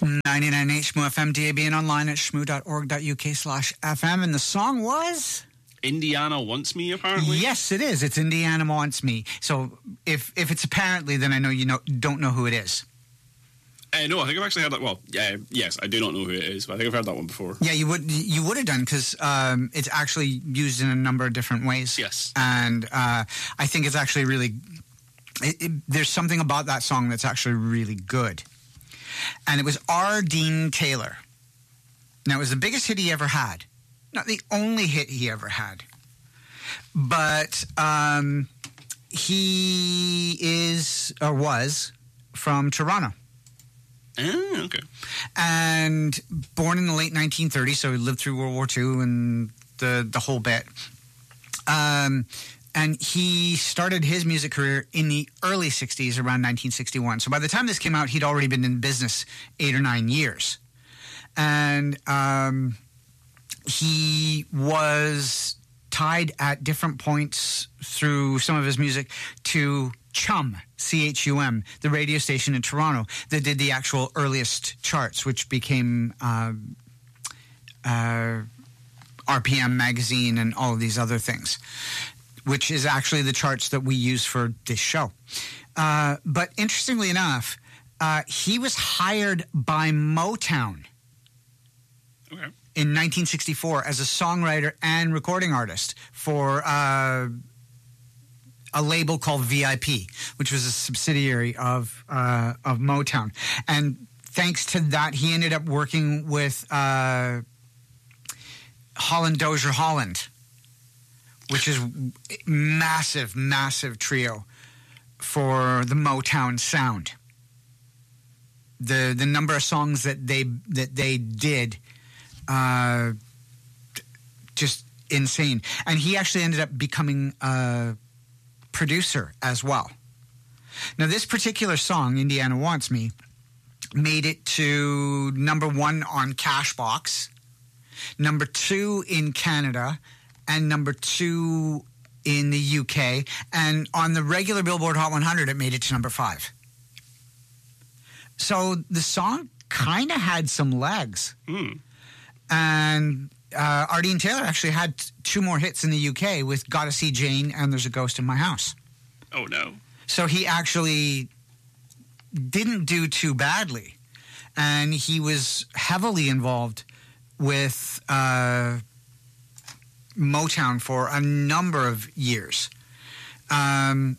99 Shmoo FM, DAB, and online at shmoo.org.uk/FM. And the song was? Indiana Wants Me, apparently. Yes, it is. It's Indiana Wants Me. So if it's apparently, then I know you don't know who it is. No, I think I've actually heard that. Well, yes, I do not know who it is, but I think I've heard that one before. Yeah, you would have done, because it's actually used in a number of different ways. Yes. And I think it's actually really... there's something about that song that's actually really good. And it was R. Dean Taylor. Now, it was the biggest hit he ever had. Not the only hit he ever had. But he is, or was, from Toronto. Oh, okay. And born in the late 1930s, so he lived through World War II and the whole bit. And he started his music career in the early 60s, around 1961. So by the time this came out, he'd already been in business 8 or 9 years. And he was tied at different points through some of his music to CHUM, C-H-U-M, the radio station in Toronto that did the actual earliest charts, which became RPM magazine and all of these other things, which is actually the charts that we use for this show. But interestingly enough, he was hired by Motown in 1964 as a songwriter and recording artist for a label called VIP, which was a subsidiary of Motown. And thanks to that, he ended up working with Holland Dozier Holland, which is massive, massive trio for the Motown sound. The number of songs that they did, just insane. And he actually ended up becoming a producer as well. Now, this particular song, Indiana Wants Me, made it to number 1 on Cashbox, number 2 in Canada, and number 2 in the UK. And on the regular Billboard Hot 100, it made it to number 5. So the song kind of had some legs. And R. Dean Taylor actually had 2 more hits in the UK with Gotta See Jane and There's a Ghost in My House. Oh, no. So he actually didn't do too badly. And he was heavily involved with Motown for a number of years. And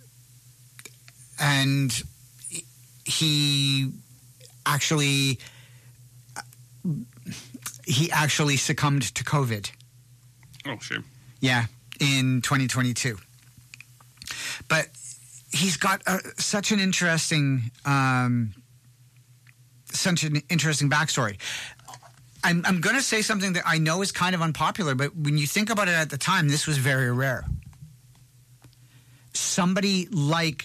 he actually succumbed to COVID. Oh, sure. Yeah, in 2022. But he's got such an interesting backstory. I'm going to say something that I know is kind of unpopular, but when you think about it at the time, this was very rare. Somebody like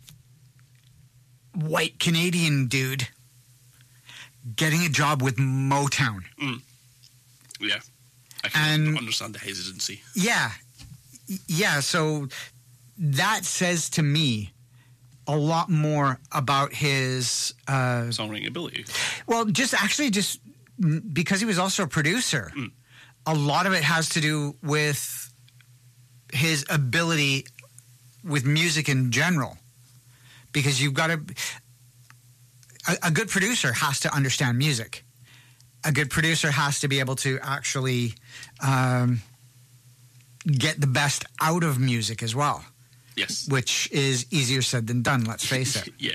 white Canadian dude getting a job with Motown. Yeah. I can understand the hesitancy. Yeah. Yeah, so that says to me a lot more about his songwriting ability. Well, just because he was also a producer, a lot of it has to do with his ability with music in general. Because you've got to... A good producer has to understand music. A good producer has to be able to actually get the best out of music as well. Yes. Which is easier said than done, let's face it. Yeah.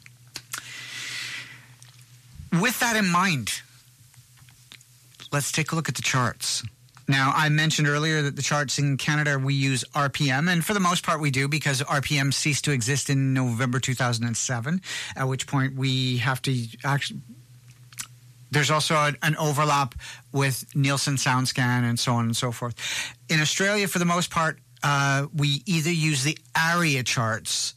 With that in mind, let's take a look at the charts. Now, I mentioned earlier that the charts in Canada, we use RPM, and for the most part we do because RPM ceased to exist in November 2007, at which point we have to actually... There's also an overlap with Nielsen SoundScan and so on and so forth. In Australia, for the most part, we either use the ARIA charts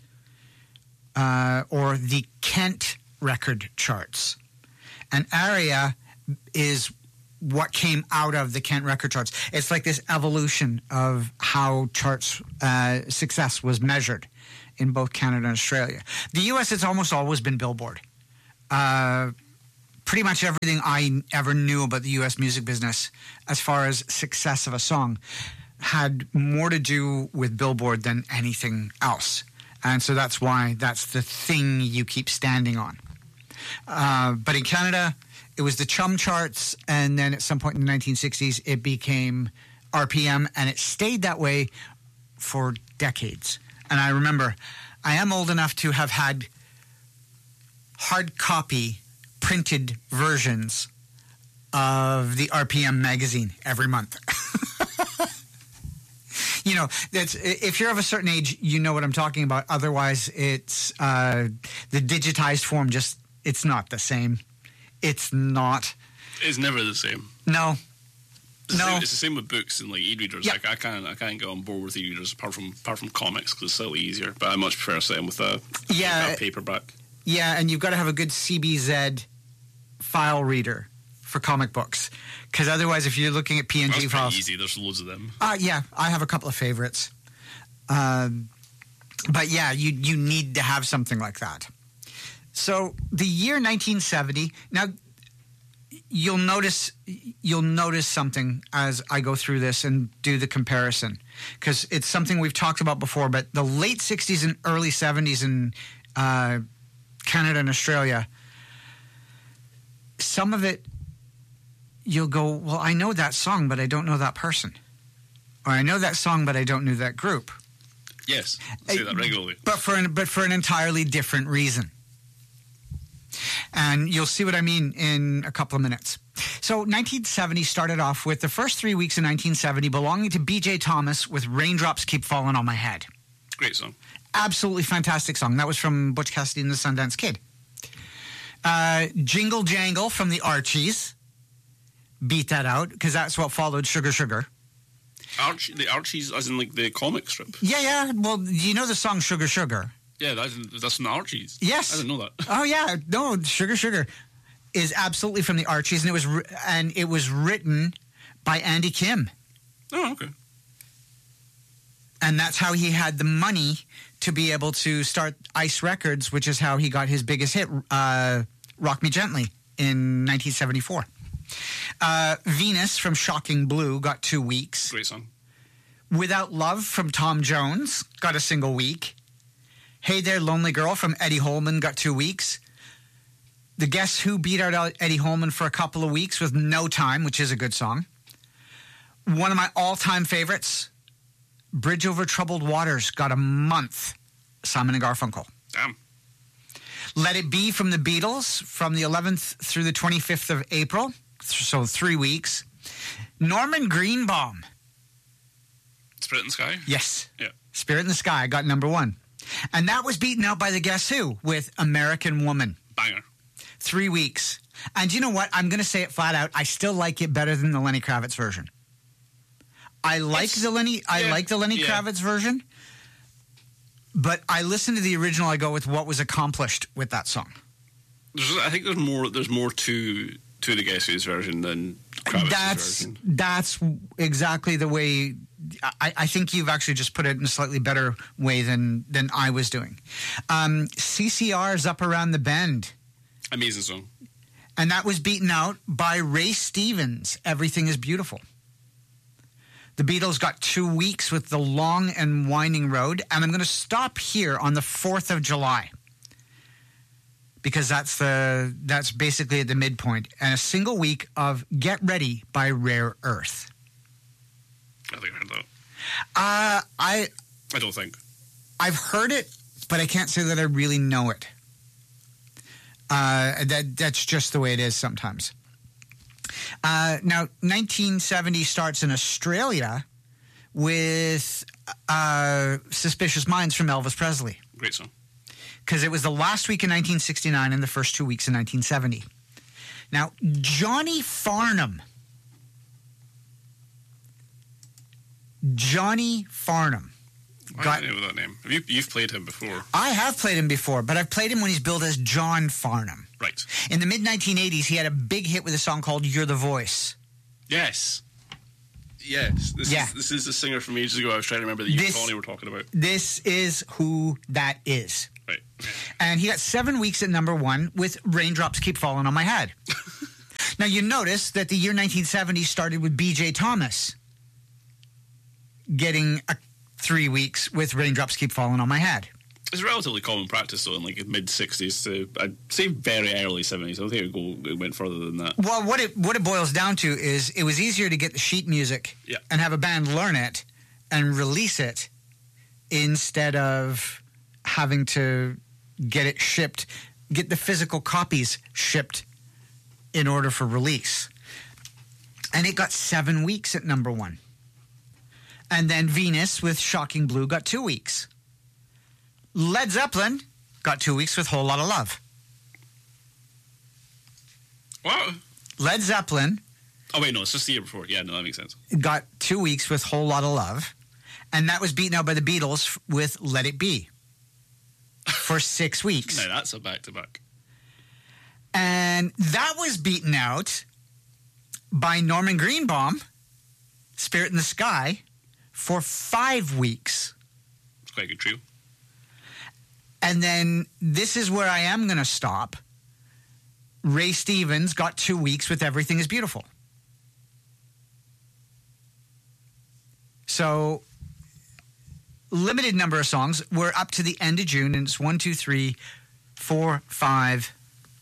or the Kent record charts. And ARIA is what came out of the Kent record charts. It's like this evolution of how charts success was measured in both Canada and Australia. The U.S., it's almost always been Billboard. pretty much everything I ever knew about the U.S. music business as far as success of a song had more to do with Billboard than anything else. And so that's why that's the thing you keep standing on. But in Canada, it was the Chum charts, and then at some point in the 1960s, it became RPM, and it stayed that way for decades. And I remember, I am old enough to have had hard copy printed versions of the RPM magazine every month. You know, if you're of a certain age, you know what I'm talking about. Otherwise, it's the digitized form. It's not the same. It's not. It's never the same. No. It's the same with books and like e-readers. Yep. Like I can't get on board with e-readers apart from comics because it's slightly easier. But I much prefer sitting with a paperback. Yeah, and you've got to have a good CBZ file reader for comic books, because otherwise, if you're looking at PNG That's files, easy. There's loads of them. Yeah, I have a couple of favorites. But yeah, you need to have something like that. So the year 1970. Now, you'll notice something as I go through this and do the comparison, because it's something we've talked about before. But the late 60s and early 70s in Canada and Australia, some of it, you'll go, well, I know that song, but I don't know that person. Or I know that song, but I don't know that group. Yes, I say that regularly. But for an entirely different reason. And you'll see what I mean in a couple of minutes. So 1970 started off with the first 3 weeks in 1970 belonging to B.J. Thomas with Raindrops Keep Falling on My Head. Great song. Absolutely fantastic song. That was from Butch Cassidy and the Sundance Kid. Jingle Jangle from the Archies. Beat that out, because that's what followed Sugar Sugar. The Archies, as in like the comic strip? Yeah. Well, you know the song Sugar Sugar? Yeah, that's from the Archies. Yes. I didn't know that. Oh, yeah. No, Sugar Sugar is absolutely from the Archies, and it was written by Andy Kim. Oh, okay. And that's how he had the money to be able to start Ice Records, which is how he got his biggest hit, Rock Me Gently, in 1974. Venus from Shocking Blue got 2 weeks. Great song. Without Love from Tom Jones got a single week. Hey There, Lonely Girl from Eddie Holman got 2 weeks. The Guess Who beat out Eddie Holman for a couple of weeks with No Time, which is a good song. One of my all-time favorites, Bridge Over Troubled Waters, got a month. Simon and Garfunkel. Damn. Let It Be from the Beatles from the 11th through the 25th of April, so 3 weeks. Norman Greenbaum. Spirit in the Sky? Yes. Yeah. Spirit in the Sky got number 1. And that was beaten out by the Guess Who with American Woman. Banger. 3 weeks. And you know what? I'm going to say it flat out. I still like it better than the Lenny Kravitz version. I like the Lenny Kravitz version. But I listen to the original. I go with what was accomplished with that song. I think there's more to the Guess Who's version than Kravitz's version. That's exactly the way. I think you've actually just put it in a slightly better way than I was doing. CCR's Up Around the Bend. Amazing song. And that was beaten out by Ray Stevens, Everything is Beautiful. The Beatles got 2 weeks with The Long and Winding Road. And I'm going to stop here on the 4th of July, because that's basically at the midpoint. And a single week of Get Ready by Rare Earth. I think I heard that. I don't think. I've heard it, but I can't say that I really know it. That's just the way it is sometimes. Now, 1970 starts in Australia with Suspicious Minds from Elvis Presley. Great song. Because it was the last week in 1969 and the first 2 weeks in 1970. Now, Johnny Farnham. I don't know that name. You've played him before. I have played him before, but I've played him when he's billed as John Farnham. Right. In the mid-1980s, he had a big hit with a song called You're the Voice. Yes. This is the singer from ages ago. I was trying to remember that you and Tony were talking about. This is who that is. Right. And he got 7 weeks at number one with Raindrops Keep Falling on My Head. Now, you notice that the year 1970 started with B.J. Thomas getting 3 weeks with Raindrops Keep Falling on My Head. It's relatively common practice, though, in like mid-60s to, I'd say very early 70s. I don't think it went further than that. Well, what it boils down to is it was easier to get the sheet music and have a band learn it and release it instead of having to get it shipped, get the physical copies shipped in order for release. And it got 7 weeks at number one. And then Venus with Shocking Blue got 2 weeks. Led Zeppelin got 2 weeks with Whole Lotta Love. What? Led Zeppelin. Oh, wait, no, it's just the year before. Yeah, no, that makes sense. Got 2 weeks with Whole Lotta Love. And that was beaten out by the Beatles with Let It Be for 6 weeks. Now that's a back-to-back. And that was beaten out by Norman Greenbaum, Spirit in the Sky, for 5 weeks. It's quite a good trio. And then this is where I am going to stop. Ray Stevens got 2 weeks with Everything is Beautiful. So, limited number of songs. We're up to the end of June, and it's 1, 2, 3, 4, 5,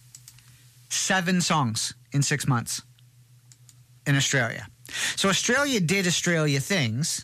7 songs in 6 months in Australia. So Australia did Australia things,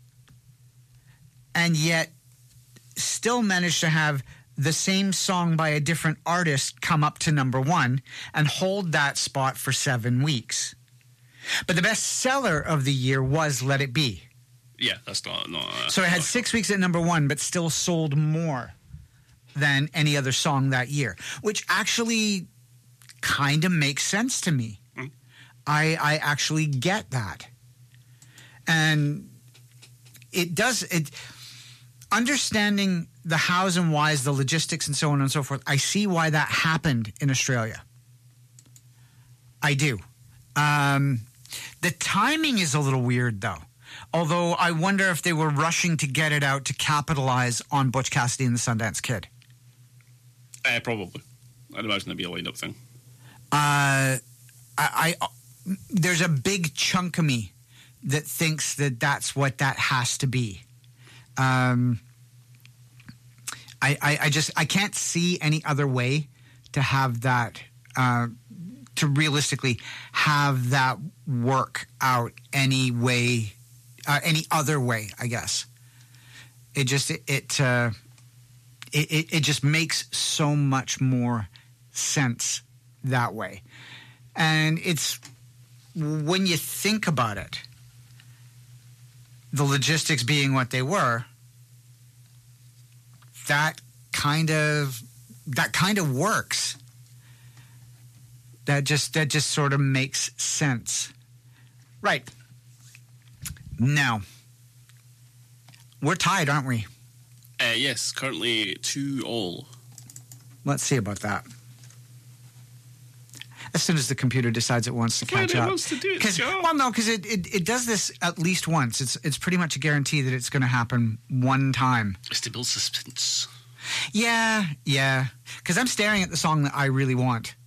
and yet still managed to have the same song by a different artist come up to number one and hold that spot for 7 weeks. But the best seller of the year was Let It Be. Yeah, that's not so it had 6 weeks at number one, but still sold more than any other song that year, which actually kind of makes sense to me. Mm. I actually get that. And it does, understanding the hows and whys, the logistics and so on and so forth, I see why that happened in Australia. I do. The timing is a little weird, though. Although I wonder if they were rushing to get it out to capitalize on Butch Cassidy and the Sundance Kid. Probably. I'd imagine it'd be a lined-up thing. There's a big chunk of me that thinks that that's what that has to be. I can't see any other way to have that, to realistically have that work out any way, any other way, I guess. It just makes so much more sense that way. And it's, when you think about it, the logistics being what they were, that kind of works. That just sort of makes sense. Right. Now, we're tied, aren't we? Yes, currently 2-2. Let's see about that. As soon as the computer decides it wants to catch up. It wants to do its job. Well, no, because it does this at least once. It's pretty much a guarantee that it's going to happen one time. It's to build suspense. Yeah. Because I'm staring at the song that I really want.